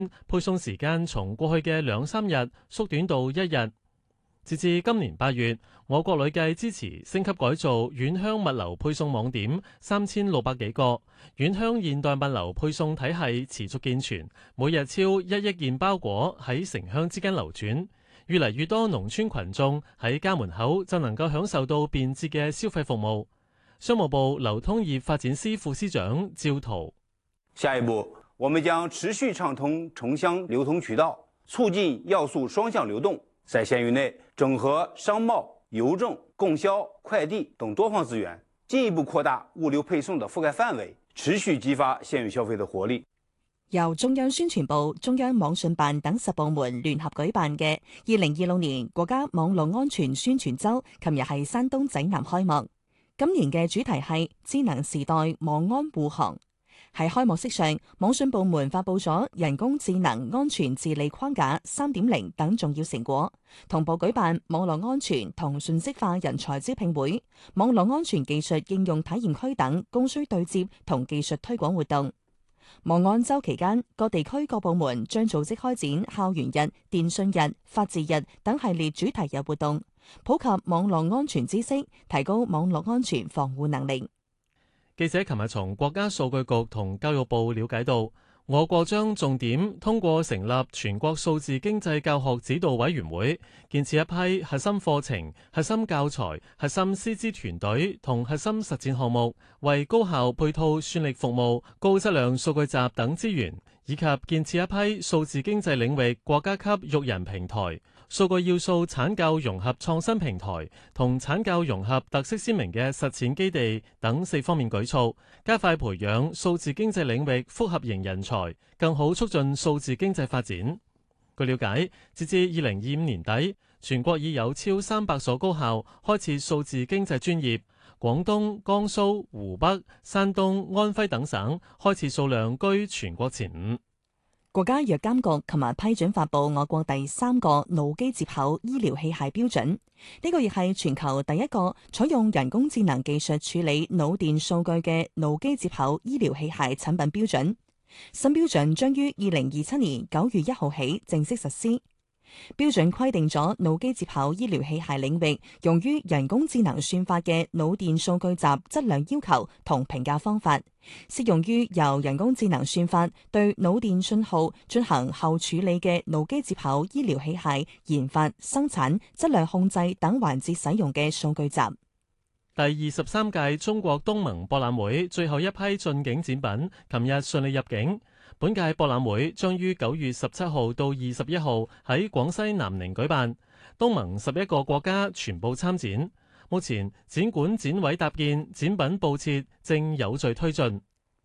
配送時間從過去嘅2-3日縮短到1日。截至今年8月，我國累計支持升級改造遠鄉物流配送網點3600幾個，遠鄉現代物流配送體系持續健全，每日超1億件包裹喺城鄉之間流轉，越嚟越多農村群眾喺家門口就能夠享受到便捷嘅消費服務。商務部流通業發展司副司長趙濤： 下一步，我們將持續暢通城鄉流通渠道，促進要素雙向流動，在縣域內整合商貿、郵政、供銷、快遞等多方資源，進一步擴大物流配送的覆蓋範圍，持續激發縣域消費的活力。 由中央宣傳部、中央網信辦等10部門聯合舉辦嘅2026年國家網絡安全宣傳週，琴日喺山東濟南開幕。今年嘅主題係智能時代網安護航。喺開幕式上，網信部門發佈咗人工智能安全治理框架3.0等重要成果，同步舉辦網絡安全同信息化人才招聘會、網絡安全技術應用體驗區等供需對接同技術推廣活動。網安週期間，各地區各部門將組織開展校園日、電訊日、法治日等系列主題日活動，普及網絡安全知識，提高網絡安全防護能力。 記者琴日從國家數據局同教育部了解到，我國將重點通過成立全國數字經濟教學指導委員會，建設一批核心課程、核心教材、核心師資團隊同核心實踐項目，為高校配套算力服務、高質量數據集等資源，以及建設一批數字經濟領域國家級育人平台、數據要素產教融合創新平台同產教融合特色鮮明嘅實踐基地等4方面舉措，加快培養數字經濟領域複合型人才，更好促進數字經濟發展。據了解，截至2025年底，全國已有超300所高校開設數字經濟專業，廣東、江蘇、湖北、山東、安徽等省開設數量居全國前5。 國家藥監局琴日批准發布我國第3個腦機接口醫療器械標準，呢個亦係全球第一個採用人工智能技術處理腦電數據嘅腦機接口醫療器械產品標準。新標準將於2027年9月1號起正式實施。標準規定咗腦機接口醫療器械領域用於人工智能算法嘅腦電數據集質量要求同評價方法，適用於由人工智能算法對腦電信號進行後處理嘅腦機接口醫療器械研發、生產、質量控制等環節使用嘅數據集。 第23屆中國東盟博覽會最後一批進境展品，琴日順利入境。本屆博覽會將於9月17號到21號喺廣西南寧舉辦，東盟11個國家全部參展。目前展館展位搭建、展品佈設正有序推進。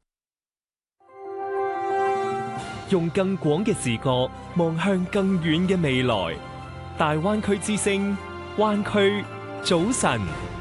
用更廣嘅視覺望向更遠嘅未來。大灣區之聲，灣區早晨。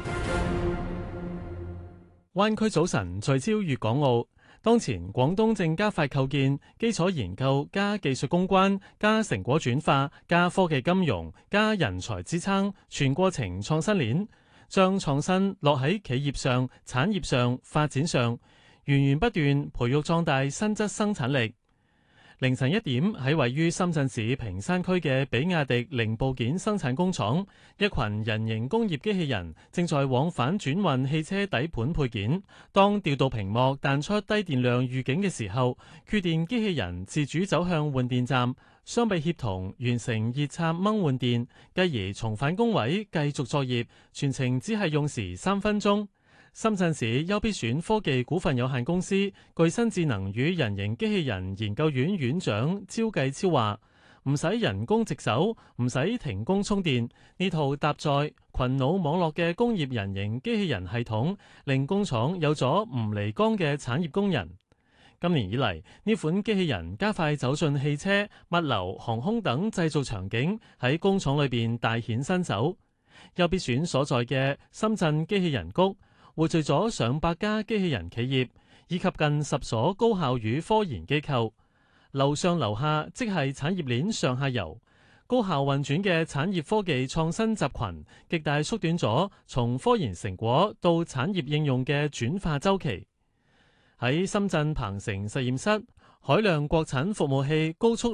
灣區早晨聚焦粵港澳。當前廣東正加快構建基礎研究加技術攻關加成果轉化加科技金融加人才支撐全過程創新鏈，將創新落喺企業上、產業上、發展上，源源不斷培育壯大新質生產力。凌晨1點喺位於深圳市坪山區嘅比亞迪零部件生產工廠，一群人形工業機器人正在往返轉運汽車底盤配件。當調度屏幕彈出低電量預警嘅時候，缺電機器人自主走向換電站，雙臂協同完成熱插掹換電，繼而重返工位繼續作業，全程只係用時3分鐘。深圳市優必選科技股份有限公司具新智能與人形機器人研究院院長招繼超話：唔使人工值守，唔使停工充電，呢套搭載群腦網絡嘅工業人形機器人系統，令工廠有咗唔離崗嘅產業工人。今年以嚟，呢款機器人加快走進汽車、物流、航空等製造場景，喺工廠裏邊大顯身手。優必選所在嘅深圳機器人谷，匯聚咗上百家機器人企業，以及近10所高校與科研機構。樓上樓下即係產業鏈上下游，高效運轉嘅產業科技創新集群，極大縮短咗從科研成果到產業應用嘅轉化週期。喺深圳鵬城實驗室， 海量國產服務器高速